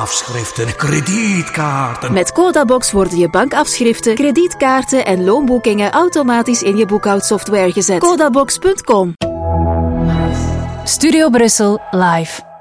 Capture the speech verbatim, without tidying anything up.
bankafschriften, kredietkaarten. Met Codabox worden je bankafschriften, kredietkaarten en loonboekingen automatisch in je boekhoudsoftware gezet. Codabox punt com. Studio Brussel live.